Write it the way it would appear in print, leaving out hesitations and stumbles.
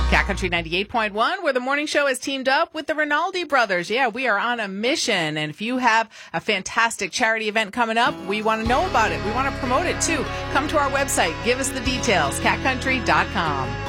Cat Country 98.1, where the morning show has teamed up with the Rinaldi brothers. Yeah, we are on a mission. And if you have a fantastic charity event coming up, we want to know about it. We want to promote it too. Come to our website. Give us the details, catcountry.com.